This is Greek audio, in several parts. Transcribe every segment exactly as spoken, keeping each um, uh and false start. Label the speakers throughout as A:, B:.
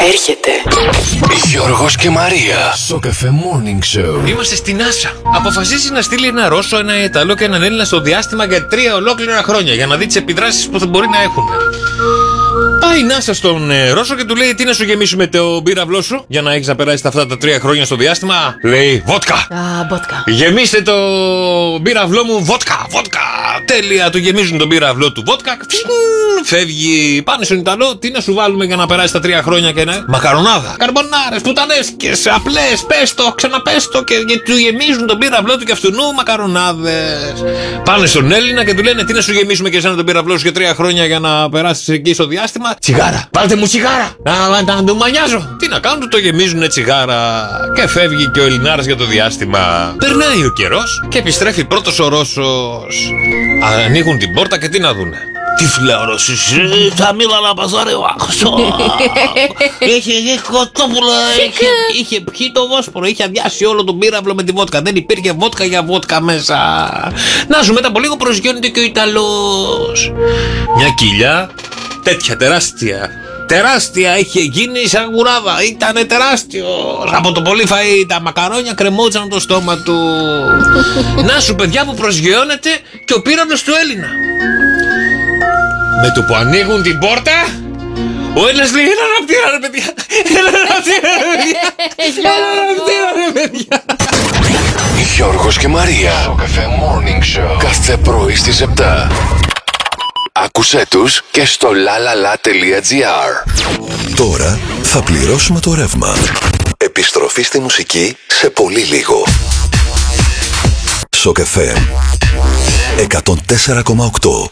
A: έρχεται.
B: Γιώργος και Μαρία. Σοκαφέ Morning Show.
C: Είμαστε στην NASA. Αποφασίζει να στείλει ένα Ρώσο, ένα Ιταλό και έναν Έλληνα στο διάστημα για τρία ολόκληρα χρόνια για να δει τις επιδράσεις που θα μπορεί να έχουν. Πάει η NASA στον ε, Ρώσο και του λέει: τι να σου γεμίσουμε το πύραυλό σου για να έχεις να περάσεις αυτά τα τρία χρόνια στο διάστημα? Λέει: βότκα.
A: Α, βότκα.
C: Γεμίστε το πύραυλό μου βότκα, βότκα. Τέλεια, του γεμίζουν τον πύραυλό του βότκα. Φεύγει, πάνε στον Ιταλό. Τι να σου βάλουμε για να περάσει τα τρία χρόνια και να. Μακαρονάδα, καρμπονάρες, πουτανέσκες, απλές, πες το, ξαναπες το. Και, και του γεμίζουν τον πύραυλό του και αυτού νου μακαρονάδες. Πάνε στον Έλληνα και του λένε: τι να σου γεμίσουμε και εσένα τον πύραυλό σου για τρία χρόνια για να περάσει εκεί στο διάστημα? Τσιγάρα, βάλτε μου τσιγάρα. Να, να, να του μανιάζω. Τι να κάνουν, του το γεμίζουν τσιγάρα. Και φεύγει και ο Ελληνάρας για το διάστημα. Περνάει ο καιρός και επιστρέφει πρώτος ο Ρώσος. Ανοίγουν την πόρτα και τι να δούνε? Τυφλά ο Ρώσος. Θα μίλα να παζάρει ο άχσο. Είχε κοτόπουλα. Είχε πιει το Βόσπορο. Είχε αδειάσει όλο τον πύραυλο με τη βότκα. Δεν υπήρχε βότκα για βότκα μέσα. Να σου μετά από λίγο προσγειώνεται και ο Ιταλός. Μια κοιλιά τέτοια τεράστια. Τεράστια είχε γίνει σαν γουράδα. Ήτανε τεράστιος. Από το πολύ φαΐ τα μακαρόνια κρεμόντουσαν το στόμα του. Να σου παιδιά που προσγειώνεται και ο πύραυλος του Έλληνα. Με το που ανοίγουν την πόρτα, ο Έλληνας λέει: ένα αναπτήρα ρε παιδιά. Ένα αναπτήρα ρε παιδιά. Ένα αναπτήρα ρε παιδιά.
B: Γιώργος και Μαρία. Σοκαφέ Morning Show. Κάθε πρωί στις επτά. Άκουσέ τους και στο lalala.gr.
D: Τώρα θα πληρώσουμε το ρεύμα. Επιστροφή στη μουσική σε πολύ λίγο. Σοκαφέ εκατόν τέσσερα κόμμα οκτώ.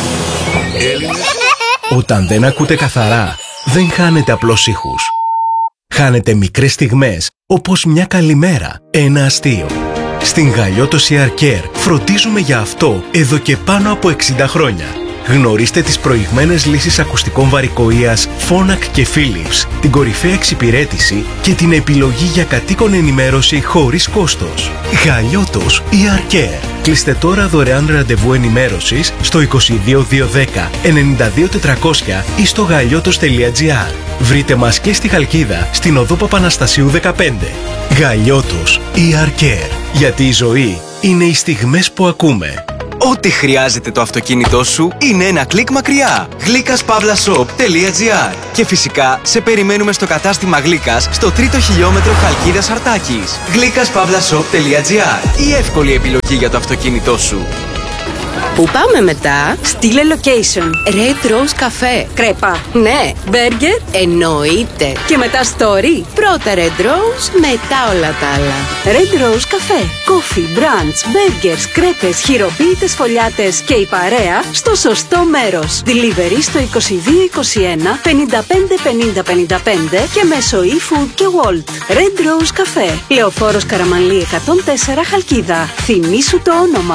E: Όταν δεν ακούτε καθαρά, δεν χάνετε απλώς ήχους. Χάνετε μικρές στιγμές, όπως μια καλημέρα, ένα αστείο. Στην Γαλλιώτος Ear Care φροντίζουμε για αυτό εδώ και πάνω από εξήντα χρόνια. Γνωρίστε τις προηγμένες λύσεις ακουστικών βαρικοείας Phonak και Philips, την κορυφαία εξυπηρέτηση και την επιλογή για κατοίκον ενημέρωση χωρίς κόστος. Γαλλιώτος Ear Care. Κλείστε τώρα δωρεάν ραντεβού ενημέρωσης στο είκοσι δύο διακόσια δέκα ενενήντα δύο τετρακόσια ή στο γαλλιώτος τελεία τζι άρ. Βρείτε μας και στη Χαλκίδα, στην οδό Παπαναστασίου δεκαπέντε. Γαλλιώτος Ear Care. Γιατί η ζωή είναι οι στιγμές που ακούμε.
F: Ό,τι χρειάζεται το αυτοκίνητό σου είναι ένα κλικ μακριά. γλίκας παύλα shop τελεία τζι άρ. Και φυσικά σε περιμένουμε στο κατάστημα Γλίκας στο τρίτο χιλιόμετρο Χαλκίδας Αρτάκης. γλίκας παύλα shop τελεία τζι άρ. Η εύκολη επιλογή για το αυτοκίνητό σου.
A: Πού πάμε μετά? Στείλε location. Red Rose Cafe. Κρέπα. Ναι. Μπέργκερ. Εννοείται. Και μετά story. Πρώτα Red Rose, μετά όλα τα άλλα. Red Rose Cafe. Coffee, brunch, burgers, κρέπες, χειροποίητες φωλιάτες και η παρέα στο σωστό μέρος. Delivery στο είκοσι δύο είκοσι ένα πενήντα πέντε πενήντα πενήντα πέντε και μέσω eFood και Wolt. Red Rose Cafe. Λεωφόρος Καραμανλή εκατόν τέσσερα Χαλκίδα. Θυμήσου το όνομα.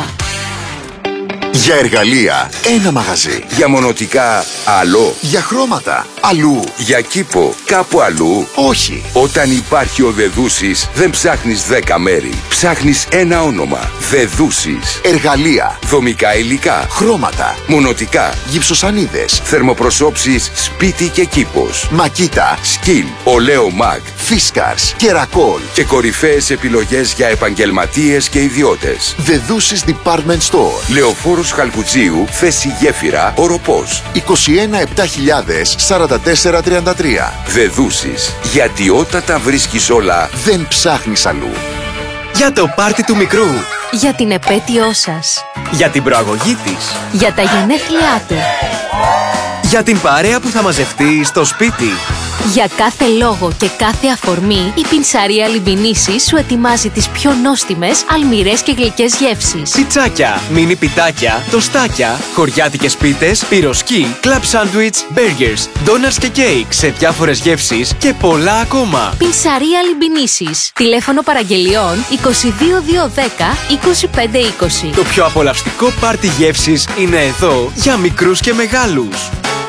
G: Για εργαλεία, ένα μαγαζί.
H: Για μονοτικά, άλλο.
G: Για χρώματα, αλλού.
H: Για κήπο, κάπου αλλού.
G: Όχι.
H: Όταν υπάρχει ο Δεδούσης, δεν ψάχνεις δέκα μέρη. Ψάχνεις ένα όνομα. Δεδούσης.
G: Εργαλεία,
H: δομικά υλικά,
G: χρώματα,
H: μονοτικά,
G: γυψοσανίδες,
H: θερμοπροσώψεις, σπίτι και κήπος,
G: μακίτα,
H: σκυλ, ολέο μαγ,
G: φίσκαρς, κερακόλ
H: και κορυφαίες επιλογές για επαγγελματίες και ιδιώτες.
G: Δεδούσης Department Store.
H: Λεωφόρος Χαλκουτσίου, θέση Γέφυρα, Οροπός.
G: είκοσι ένα επτά χιλιάδες σαράντα τέσσερα τριάντα τρία.
H: Δεδούσης. Γιατί όταν τα βρίσκεις όλα,
G: δεν ψάχνεις αλλού.
F: Για το πάρτι του μικρού.
I: Για την επέτειό σας.
F: Για την προαγωγή της.
I: Για τα γενέθλιά του.
F: Για την παρέα που θα μαζευτεί στο σπίτι.
I: Για κάθε λόγο και κάθε αφορμή, η Πινσαρία Λιμπινίσης σου ετοιμάζει τις πιο νόστιμες, αλμυρές και γλυκές γεύσεις.
F: Πιτσάκια, μίνι πιτάκια, τοστάκια, χωριάτικες πίτες, πυροσκή, κλαμπ σάντουιτς, μπέργκερς, ντόνατς και κέικ σε διάφορες γεύσεις και πολλά ακόμα.
I: Πινσαρία Λιμπινίσης. Τηλέφωνο παραγγελιών είκοσι δύο διακόσια δέκα είκοσι πέντε είκοσι.
F: Το πιο απολαυστικό πάρτι γεύσης είναι εδώ για μικρούς και μεγάλους.